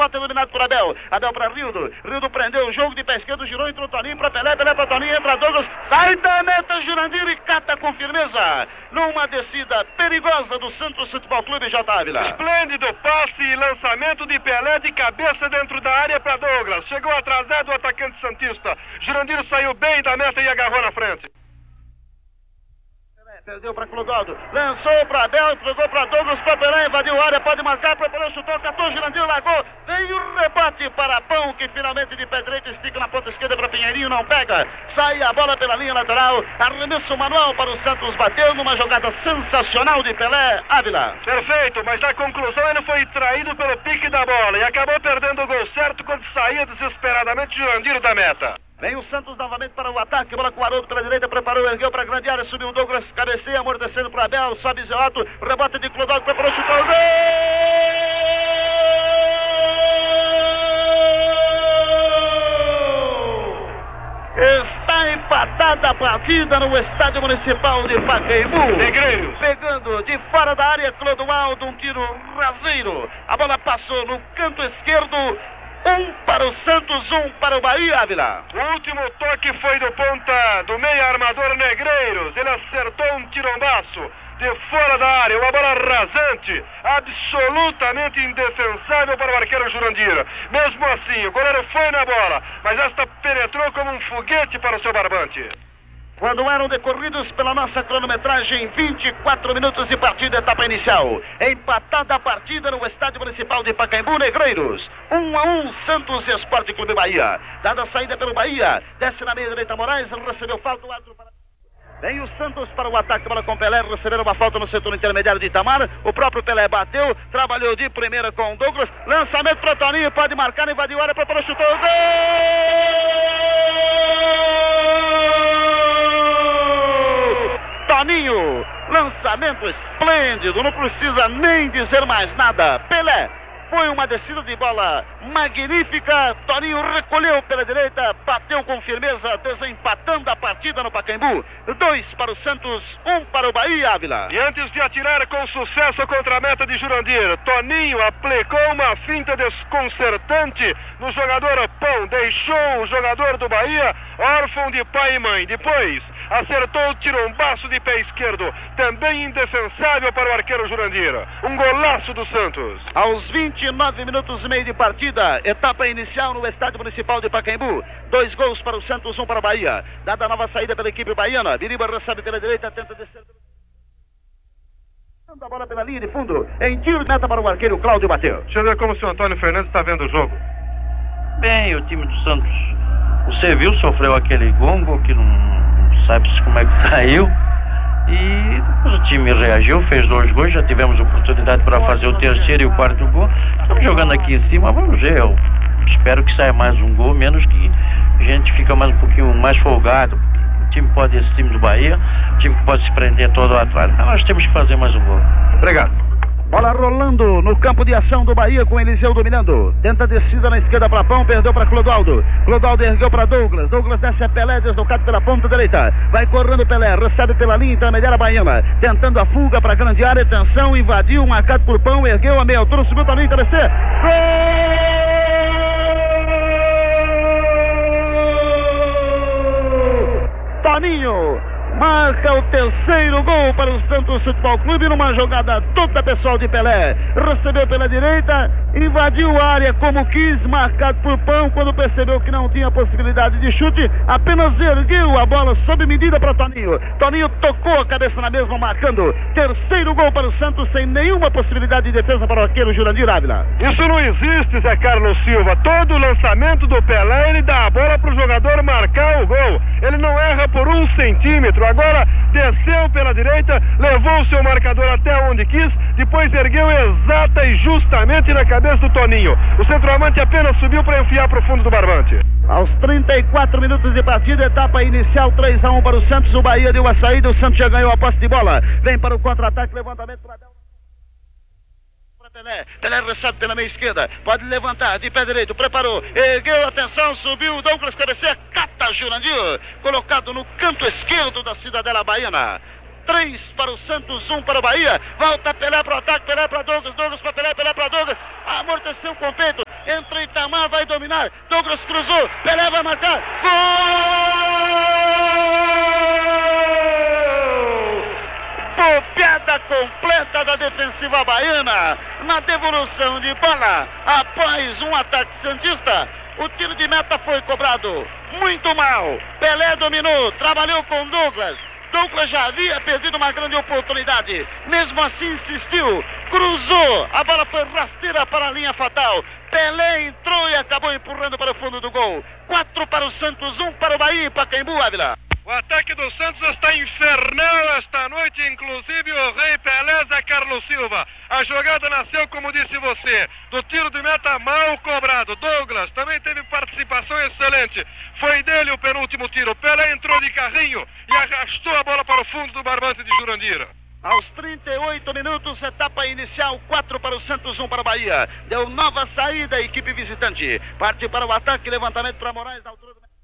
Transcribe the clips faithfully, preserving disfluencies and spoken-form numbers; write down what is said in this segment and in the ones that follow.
falta, iluminado por Abel. Abel para Rildo. Rildo prendeu o jogo de pé esquerdo, girou, entrou Toninho para Pelé, Pelé para Toninho, entra Douglas, sai da meta Jurandir e cata com firmeza. Numa descida perigosa do Santos Futebol Clube, J. Ávila. Esplêndido passe e lançamento de Pelé de cabeça dentro da área para Douglas. Chegou atrasado o atacante santista. Jurandir saiu bem da meta e agarrou na frente. Perdeu para Clodoaldo, lançou para Abel, entregou para Douglas, para Pelé, invadiu a área, pode marcar, preparou, chutou, catou, Jurandir, largou, veio o rebate para Pão, que finalmente de pé direito estica na ponta esquerda para Pinheirinho, não pega, sai a bola pela linha lateral, arremesso manual para o Santos, bateu numa jogada sensacional de Pelé, Ávila. Perfeito, mas na conclusão ele foi traído pelo pique da bola e acabou perdendo o gol certo quando saía desesperadamente Jurandir da meta. Vem o Santos novamente para o ataque, bola com o Haroldo pela direita, preparou, ergueu para a grande área, subiu o Douglas, cabeceia, amortecendo para Abel, sobe Zé Otto, rebote de Clodoaldo, preparou, chutou, gol! Está empatada a partida no Estádio Municipal de Pacaembu. Negreiros. Pegando de fora da área, Clodoaldo, um tiro raseiro, a bola passou no canto esquerdo. Um para o Santos, um para o Bahia, Ávila. O último toque foi do ponta do meia armador Negreiros. Ele acertou um tirombaço de fora da área, uma bola rasante, absolutamente indefensável para o arqueiro Jurandir. Mesmo assim, o goleiro foi na bola, mas esta penetrou como um foguete para o seu barbante. Quando eram decorridos pela nossa cronometragem vinte e quatro minutos de partida, etapa inicial. Empatada a partida no Estádio Municipal de Pacaembu, Negreiros. um a um, Santos Esporte Clube Bahia. Dada a saída pelo Bahia, desce na meia direita Moraes, recebeu falta, o árbitro para... Vem o Santos para o ataque, bola com Pelé, receberam uma falta no setor intermediário de Itamar, o próprio Pelé bateu, trabalhou de primeira com o Douglas, lançamento para Toninho, pode marcar, invadiu a área, preparou, chutou, gol! Toninho, lançamento esplêndido, não precisa nem dizer mais nada. Pelé, foi uma descida de bola magnífica. Toninho recolheu pela direita, bateu com firmeza, desempatando a partida no Pacaembu. Dois para o Santos, um para o Bahia, Ávila. E antes de atirar com sucesso contra a meta de Jurandir, Toninho aplicou uma finta desconcertante no jogador Pão, deixou o jogador do Bahia órfão de pai e mãe. Depois acertou o tirombaço de pé esquerdo, também indefensável para o arqueiro Jurandir. Um golaço do Santos. Aos vinte e nove minutos e meio de partida, etapa inicial no Estádio Municipal de Pacaembu. Dois gols para o Santos, um para o Bahia. Dada a nova saída pela equipe baiana, Biriba recebe pela direita, tenta descer. A bola pela linha de fundo, em tiro de meta para o arqueiro Cláudio bateu. Deixa eu ver como o senhor Antônio Fernandes está vendo o jogo. Bem, o time do Santos, você viu, sofreu aquele gongo que não sabe-se como é que saiu, e depois o time reagiu, fez dois gols, já tivemos oportunidade para fazer o terceiro e o quarto gol. Estamos jogando aqui em cima, vamos ver, eu espero que saia mais um gol, menos que a gente fica mais um pouquinho mais folgado. O time pode, esse time do Bahia, o time que pode se prender todo atrás, mas nós temos que fazer mais um gol. Obrigado. Bola rolando no campo de ação do Bahia, com Eliseu dominando. Tenta a descida na esquerda para Pão, perdeu para Clodoaldo. Clodoaldo ergueu para Douglas. Douglas desce a Pelé, deslocado pela ponta direita. Vai correndo Pelé, recebe pela linha intermediária baiana. Tentando a fuga para a grande área, atenção, invadiu, marcado por Pão, ergueu a meia altura, subiu para a linha intermediária. Gol! Toninho marca o terceiro gol para o Santos Futebol Clube numa jogada toda pessoal de Pelé. Recebeu pela direita, invadiu a área como quis, marcado por Pão. Quando percebeu que não tinha possibilidade de chute, apenas ergueu a bola sob medida para Toninho. Toninho tocou a cabeça na mesma, marcando terceiro gol para o Santos, sem nenhuma possibilidade de defesa para o arqueiro Jurandir Ávila. Isso não existe, Zé Carlos Silva. Todo lançamento do Pelé, ele dá a bola para o jogador marcar o gol. Ele não erra por um centímetro. Agora desceu pela direita, levou o seu marcador até onde quis, depois ergueu exata e justamente na cabeça do Toninho. O centroavante apenas subiu para enfiar para o fundo do barbante. Aos trinta e quatro minutos de partida, etapa inicial, três a um para o Santos. O Bahia deu a saída, o Santos já ganhou a posse de bola. Vem para o contra-ataque, levantamento para Abel. Pelé, Pelé recebe pela meia esquerda, pode levantar de pé direito, preparou, ergueu, atenção, subiu, Douglas cabeceia, cata Jurandir, colocado no canto esquerdo da Cidadela Baiana. Três para o Santos, um para o Bahia. Volta Pelé para o ataque, Pelé para Douglas, Douglas para Pelé, Pelé para Douglas. Amorteceu com o peito, entra Itamar, vai dominar, Douglas cruzou, Pelé vai marcar, gol! Bobeada completa da defensiva baiana, na devolução de bola, após um ataque santista, o tiro de meta foi cobrado, muito mal, Pelé dominou, trabalhou com Douglas, Douglas já havia perdido uma grande oportunidade, mesmo assim insistiu, cruzou, a bola foi rasteira para a linha fatal, Pelé entrou e acabou empurrando para o fundo do gol, quatro para o Santos, um para o Bahia, Pacaembu, Ávila. O ataque do Santos está infernal esta noite, inclusive o rei Pelé, Zé Carlos Silva. A jogada nasceu, como disse você, do tiro de meta mal cobrado. Douglas também teve participação excelente. Foi dele o penúltimo tiro. Pelé entrou de carrinho e arrastou a bola para o fundo do barbante de Jurandira. Aos trinta e oito minutos, etapa inicial, quatro para o Santos, um para o Bahia. Deu nova saída a equipe visitante. Parte para o ataque, levantamento para Moraes, na altura do...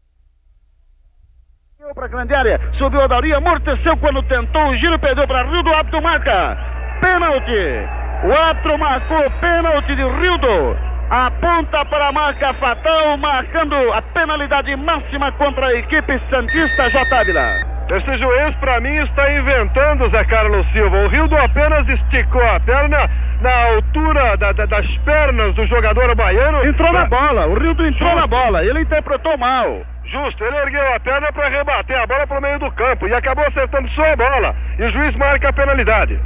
para a grande área, subiu a Dauri, amorteceu quando tentou o giro, perdeu para Rildo, o árbitro marca pênalti, o árbitro marcou pênalti de Rildo, aponta para a marca fatal, marcando a penalidade máxima contra a equipe santista. J. Ávila. Esse juiz, para mim, está inventando, Zé Carlos Silva. O Rildo apenas esticou a perna na altura da, da, das pernas do jogador baiano. Entrou pra... na bola, o Rildo entrou Justo. na bola, ele interpretou mal. Justo, ele ergueu a perna para rebater a bola para o meio do campo e acabou acertando só a bola. E o juiz marca a penalidade.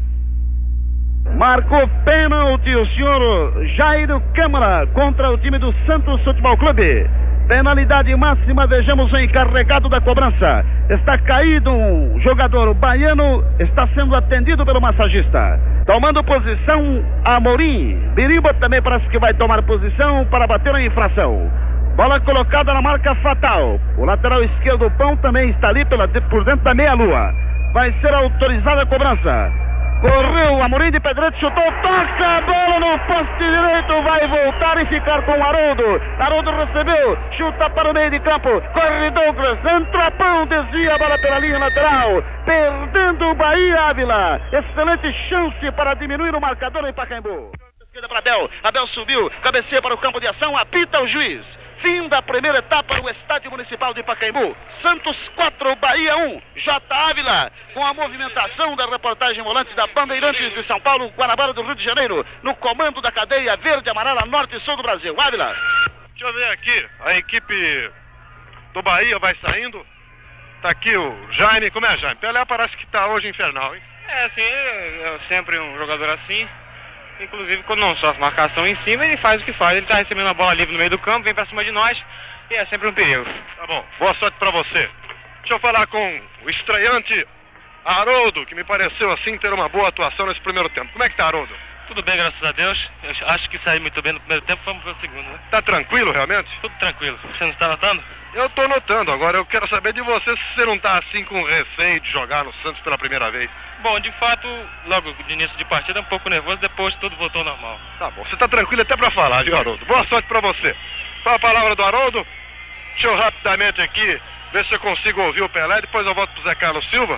Marcou pênalti o senhor Jairo Câmara contra o time do Santos Futebol Clube. Penalidade máxima, vejamos o encarregado da cobrança. Está caído um jogador baiano, está sendo atendido pelo massagista. Tomando posição, Amorim. Biriba também parece que vai tomar posição para bater a infração. Bola colocada na marca fatal. O lateral esquerdo, Pão, também está ali pela, por dentro da meia-lua. Vai ser autorizada a cobrança. Correu, Amorim de Pedretti, chutou, toca a bola no poste direito, vai voltar e ficar com o Haroldo. Haroldo recebeu, chuta para o meio de campo, corre Douglas, entra Pão, desvia a bola pela linha lateral, perdendo o Bahia, Ávila. Excelente chance para diminuir o marcador em Pacaembu. Esquerda para Abel, Abel subiu, cabeceia para o campo de ação, apita o juiz. Fim da primeira etapa no Estádio Municipal de Pacaembu. Santos quatro, Bahia um. J. Ávila, com a movimentação da reportagem volante da Bandeirantes de São Paulo, Guanabara do Rio de Janeiro, no comando da cadeia verde, amarela, norte e sul do Brasil. Ávila. Deixa eu ver aqui, a equipe do Bahia vai saindo. Tá aqui o Jaime, como é, Jaime? Pelé parece que tá hoje infernal, hein? É, assim, é sempre um jogador assim. Inclusive, quando não sofre marcação em cima, ele faz o que faz. Ele tá recebendo a bola livre no meio do campo, vem pra cima de nós e é sempre um perigo. Tá bom, boa sorte pra você. Deixa eu falar com o estreante Haroldo, que me pareceu assim ter uma boa atuação nesse primeiro tempo. Como é que tá, Haroldo? Tudo bem, graças a Deus. Eu acho que saí muito bem no primeiro tempo, vamos pro segundo, né? Tá tranquilo, realmente? Tudo tranquilo. Você não está notando? Eu tô notando. Agora eu quero saber de você se você não tá assim com receio de jogar no Santos pela primeira vez. Bom, de fato, logo de início de partida um pouco nervoso, depois tudo voltou ao normal. Tá bom, você tá tranquilo até pra falar, viu, Haroldo? Boa sorte pra você. Qual a palavra do Haroldo? Deixa eu rapidamente aqui ver se eu consigo ouvir o Pelé, depois eu volto pro Zé Carlos Silva.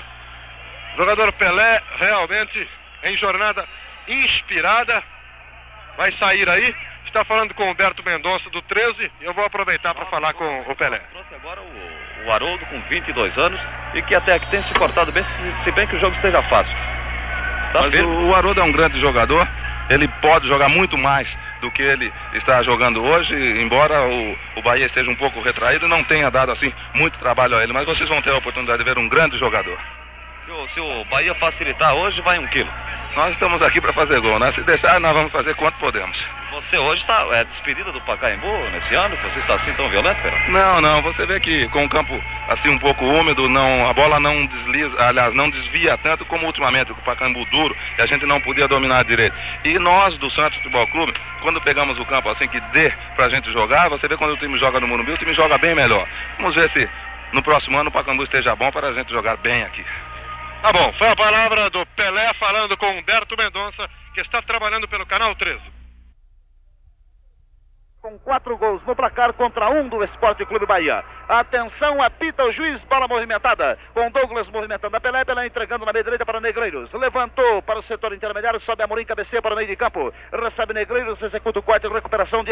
O jogador Pelé realmente em jornada inspirada. Vai sair aí. Está falando com o Humberto Mendonça do treze e eu vou aproveitar para falar com o Pelé. Trouxe agora o, o Haroldo com vinte e dois anos e que até aqui tem se portado bem, se, se bem que o jogo esteja fácil. Tá. Mas o, o Haroldo é um grande jogador, ele pode jogar muito mais do que ele está jogando hoje, embora o, o Bahia esteja um pouco retraído e não tenha dado assim muito trabalho a ele, mas vocês vão ter a oportunidade de ver um grande jogador. Se o, se o Bahia facilitar hoje, vai um quilo. Nós estamos aqui para fazer gol, né? Se deixar, nós vamos fazer quanto podemos. Você hoje está é, despedida do Pacaembu nesse ano? Você está assim tão violento, Pedro? Não, não. Você vê que com o campo assim um pouco úmido, não, a bola não desliza, aliás, não desvia tanto como ultimamente, com o Pacaembu duro, e a gente não podia dominar direito. E nós, do Santos Futebol Clube, quando pegamos o campo assim que dê pra gente jogar, você vê quando o time joga no Morumbi, o time joga bem melhor. Vamos ver se no próximo ano o Pacaembu esteja bom para a gente jogar bem aqui. Tá bom, foi a palavra do Pelé falando com Humberto Mendonça, que está trabalhando pelo Canal treze. Com quatro gols no placar contra um do Esporte Clube Bahia. Atenção, apita o juiz, bola movimentada. Com Douglas movimentando a Pelé, Pelé entregando na meia direita para Negreiros. Levantou para o setor intermediário, sobe Amorim, cabeceia para o meio de campo. Recebe Negreiros, executa o corte, recuperação de